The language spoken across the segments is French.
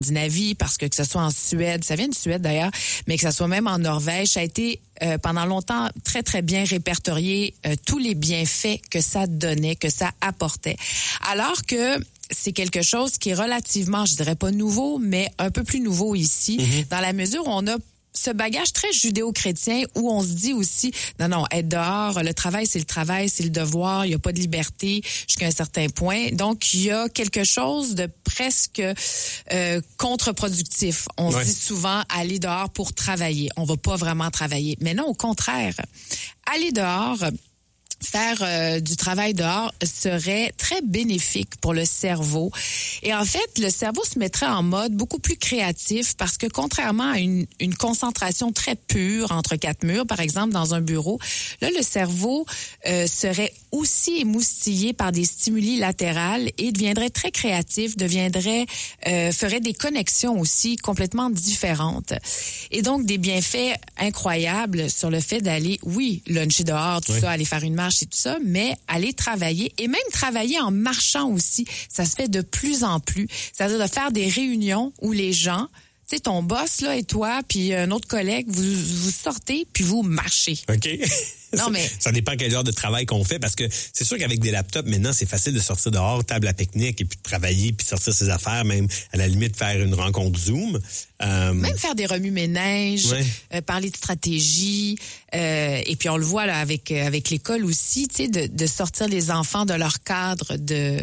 Scandinavie, parce que ce soit en Suède, ça vient de Suède d'ailleurs, mais que ça soit même en Norvège, ça a été pendant longtemps très, très bien répertorié tous les bienfaits que ça donnait, que ça apportait. Alors que c'est quelque chose qui est relativement, je dirais pas nouveau, mais un peu plus nouveau ici, dans la mesure où on a ce bagage très judéo-chrétien où on se dit aussi, non, être dehors, le travail, c'est le devoir, il n'y a pas de liberté jusqu'à un certain point. Donc, il y a quelque chose de presque contre-productif. On se dit souvent, aller dehors pour travailler. On va pas vraiment travailler. Mais non, au contraire, aller dehors, faire du travail dehors serait très bénéfique pour le cerveau. Et en fait, le cerveau se mettrait en mode beaucoup plus créatif parce que contrairement à une concentration très pure entre quatre murs, par exemple, dans un bureau, là, le cerveau serait aussi émoustillé par des stimuli latérales et deviendrait très créatif, ferait des connexions aussi complètement différentes. Et donc, des bienfaits incroyables sur le fait d'aller, oui, luncher dehors, tout ça, aller faire une marche et tout ça, mais aller travailler et même travailler en marchant aussi, ça se fait de plus en plus. C'est-à-dire de faire des réunions où les gens, tu sais, ton boss là et toi, puis un autre collègue, vous sortez puis vous marchez. OK. Non, mais ça dépend quel genre de travail qu'on fait, parce que c'est sûr qu'avec des laptops, maintenant, c'est facile de sortir dehors, table à pique-nique, et puis de travailler, puis sortir ses affaires, même à la limite faire une rencontre Zoom. Même faire des remue-ménages, parler de stratégie, et puis on le voit là avec l'école aussi, tu sais, de sortir les enfants de leur cadre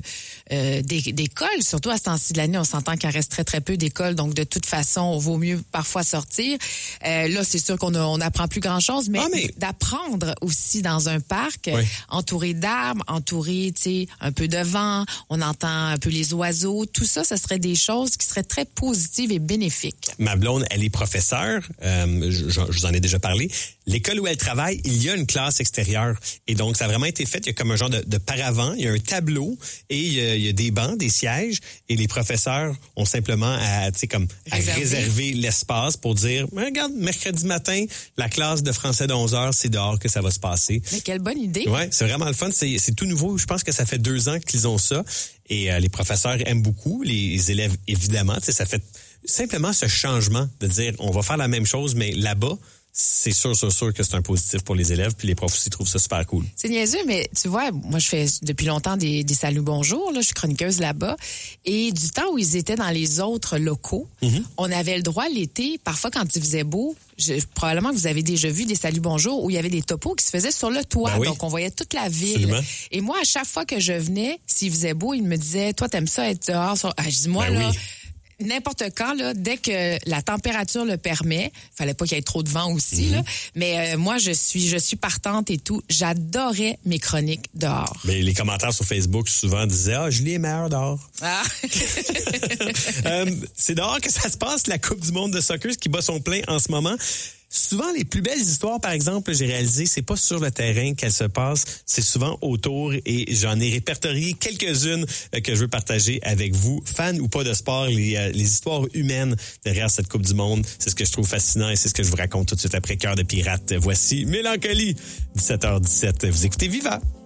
d'école, surtout à ce temps-ci de l'année, on s'entend qu'il reste très très peu d'écoles, donc de toute façon, il vaut mieux parfois sortir. Là, c'est sûr qu'on apprend plus grand-chose, mais d'apprendre aussi dans un parc, entouré d'arbres, entouré, tu sais, un peu de vent, on entend un peu les oiseaux, tout ça, ce serait des choses qui seraient très positives et bénéfiques. Ma blonde, elle est professeure, je vous en ai déjà parlé. L'école où elle travaille, il y a une classe extérieure. Et donc, ça a vraiment été fait. Il y a comme un genre de paravent, il y a un tableau et il y a des bancs, des sièges. Et les professeurs ont simplement à réserver l'espace pour dire, regarde, mercredi matin, la classe de français de 11 heures, c'est dehors que ça va se passer. Mais quelle bonne idée. Oui, c'est vraiment le fun. C'est tout nouveau. Je pense que ça fait 2 ans qu'ils ont ça. Et les professeurs aiment beaucoup. Les élèves, évidemment. Ça fait simplement ce changement de dire, on va faire la même chose, mais là-bas, c'est sûr que c'est un positif pour les élèves, puis les profs aussi trouvent ça super cool. C'est niaiseux, mais tu vois, moi, je fais depuis longtemps des saluts bonjour, là, je suis chroniqueuse là-bas, et du temps où ils étaient dans les autres locaux, on avait le droit l'été, parfois quand il faisait beau, probablement que vous avez déjà vu des saluts bonjour où il y avait des topos qui se faisaient sur le toit, donc on voyait toute la ville. Absolument. Et moi, à chaque fois que je venais, s'il faisait beau, il me disait, toi, t'aimes ça être dehors? Je dis, moi, là... Oui. N'importe quand, là, dès que la température le permet, fallait pas qu'il y ait trop de vent aussi, là, mais moi, je suis partante et tout. J'adorais mes chroniques dehors. Mais les commentaires sur Facebook souvent disaient « Julie est meilleure dehors. » C'est dehors que ça se passe, la Coupe du monde de soccer qui bat son plein en ce moment. Souvent, les plus belles histoires, par exemple, j'ai réalisé, c'est pas sur le terrain qu'elles se passent, c'est souvent autour, et j'en ai répertorié quelques-unes que je veux partager avec vous. Fans ou pas de sport, les histoires humaines derrière cette Coupe du monde, c'est ce que je trouve fascinant et c'est ce que je vous raconte tout de suite après Cœur de pirate. Voici Mélancolie, 17h17. Vous écoutez Viva.